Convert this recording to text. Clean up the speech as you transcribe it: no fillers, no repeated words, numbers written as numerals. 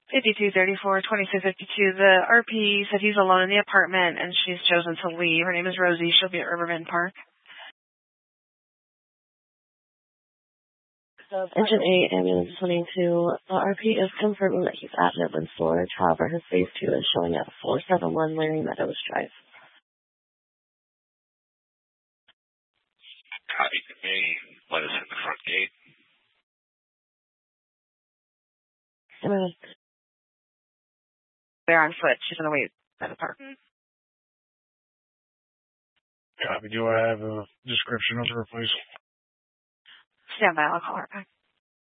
5234-2252. The RP said he's alone in the apartment and she's chosen to leave. Her name is Rosie. She'll be at Riverbend Park. Engine 8, ambulance 22. RP is confirming that he's at Midland Storage. However, his phase 2 is showing at 471 Larry Meadows Drive. Copy to me. Let us in the front gate. They're on foot. She's going to wait at the park. Copy. Do I have a description of her, please? Stand by. I'll call her back.